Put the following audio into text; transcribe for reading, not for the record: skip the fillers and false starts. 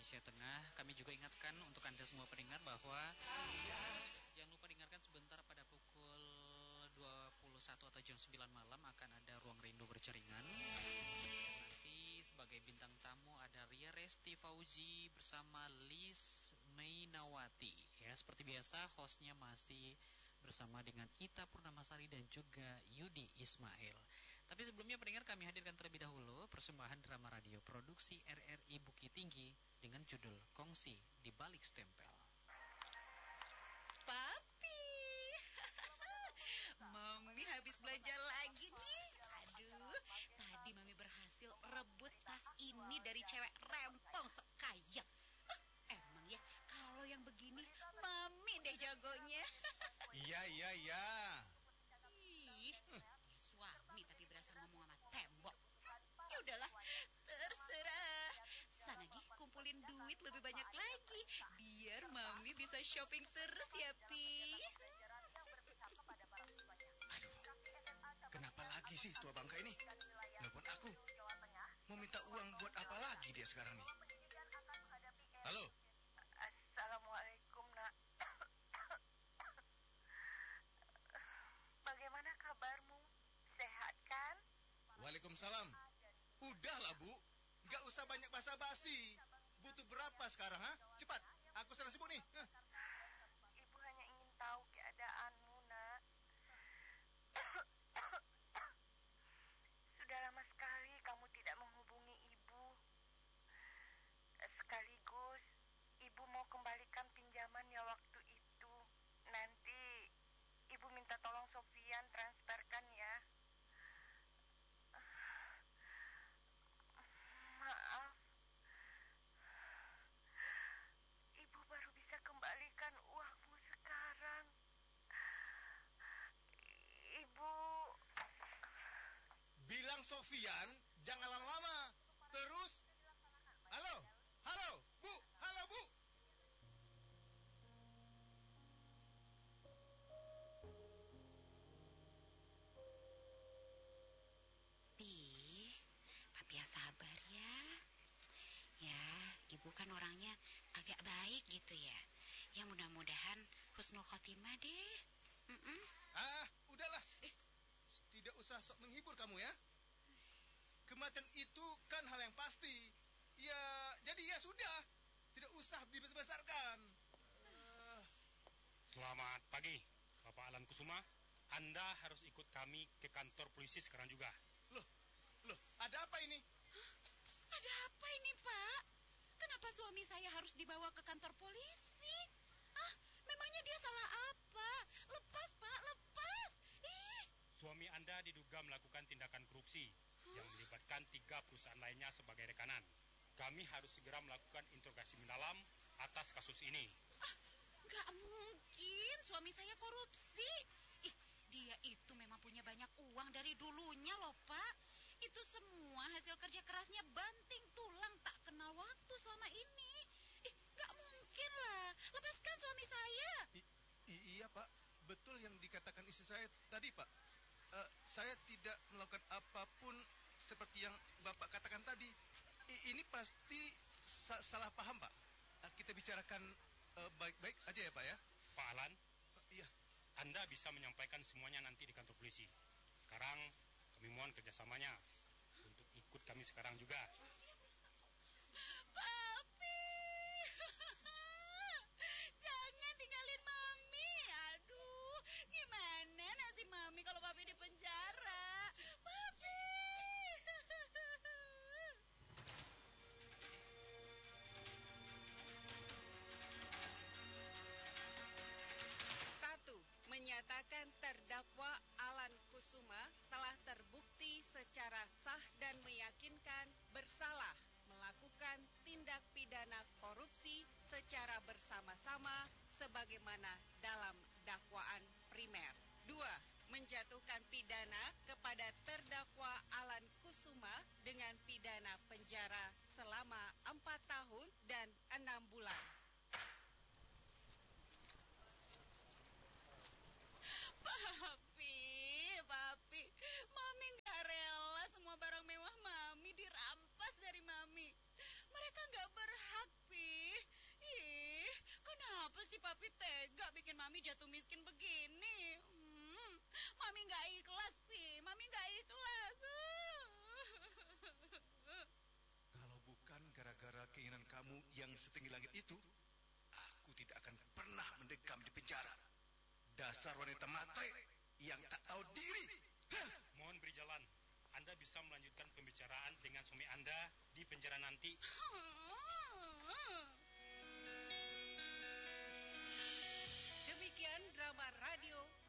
Indonesia Tengah. Kami juga ingatkan untuk Anda semua pendengar bahwa jangan lupa dengarkan sebentar pada pukul 21 atau jam 9 malam akan ada Ruang Rindu Berjaringan. Nanti sebagai bintang tamu ada Ria Resti Fauzi bersama Liz Mainawati. Ya, seperti biasa hostnya masih bersama dengan Ita Purnamasari dan juga Yudi Ismail. Tapi sebelumnya pendengar, kami hadirkan terlebih dahulu persembahan drama radio produksi RRI Bukit Tinggi dengan judul Kongsi di Balik Stempel. Papi, Mami habis belanja lagi nih. Aduh, tadi Mami berhasil rebut tas ini dari cewek rempong sekaya. Emang ya, kalau yang begini Mami deh jagonya. Iya. Ih, suami tapi berasa ngomong sama tembok. Ya udahlah, terserah. Sana Gi, kumpulin duit lebih banyak lagi biar Mami bisa shopping terus ya, Pi. Aduh, kenapa lagi sih tua bangka ini nelpon aku? Mau minta uang buat apa lagi dia sekarang nih? Halo? Assalamualaikum, Nak. Bagaimana kabarmu? Sehat kan? Waalaikumsalam. Udahlah, Bu. Nggak usah banyak basa-basi. Butuh berapa sekarang, ha? Cepat, aku sedang sibuk nih. Ibu hanya ingin tahu keadaanmu, Nak. Sudah lama sekali kamu tidak menghubungi Ibu. Sekaligus, Ibu mau kembalikan pinjamannya waktu itu. Nanti Ibu minta tolong Sofian transferkan ya. Maaf. Ibu baru bisa kembalikan uangmu sekarang. Ibu... Bilang Sofian, jangan lama-lama. Terus, halo, Bu, halo, Bu. Papi ya sabar ya. Ya, Ibu kan orangnya agak baik gitu ya. Ya mudah-mudahan husnul khotimah deh. Udahlah. Tidak usah sok menghibur kamu ya. Kematian itu kan hal yang pasti. Ya, jadi ya sudah. Tidak usah dibesar-besarkan. Selamat pagi, Bapak Alan Kusuma. Anda harus ikut kami ke kantor polisi sekarang juga. Loh, ada apa ini? Ada apa ini, Pak? Kenapa suami saya harus dibawa ke kantor polisi? Memangnya dia salah apa? Lepas, Pak, lepas. Suami Anda diduga melakukan tindakan korupsi yang melibatkan 3 perusahaan lainnya sebagai rekanan. Kami harus segera melakukan interogasi mendalam atas kasus ini. Nggak mungkin suami saya korupsi. Dia itu memang punya banyak uang dari dulunya loh, Pak. Itu semua hasil kerja kerasnya banting tulang tak kenal waktu selama ini. Nggak mungkin lah. Lepaskan suami saya. Iya, Pak. Betul yang dikatakan istri saya tadi, Pak. Saya tidak melakukan apapun seperti yang Bapak katakan tadi. Ini pasti salah paham, Pak. Kita bicarakan baik-baik aja ya, Pak ya. Pak Alan? Iya. Anda bisa menyampaikan semuanya nanti di kantor polisi. Sekarang kami mohon kerjasamanya untuk ikut kami sekarang juga. Papi, jangan tinggalin Mami. Aduh, gimana nasib Mami kalau Papi di penjara? Papi. Menyatakan terdakwa Alan Kusuma telah terbukti secara sah dan meyakinkan bersalah melakukan tindak pidana korupsi secara bersama-sama sebagaimana dalam dakwaan primer. 2. Menjatuhkan pidana kepada terdakwa Alan Kusuma dengan pidana penjara selama 4 tahun dan 6 bulan. Papi, Mami gak rela semua barang mewah Mami dirampas dari Mami. Mereka gak berhak, Pi. Mami jatuh miskin begini. Mami nggak ikhlas, Pi. Mami nggak ikhlas. Kalau bukan gara-gara keinginan kamu yang setinggi langit itu, aku tidak akan pernah mendekam di penjara. Dasar wanita matre yang tak tahu diri. Mohon beri jalan. Anda bisa melanjutkan pembicaraan dengan suami Anda di penjara nanti. Demikian drama radio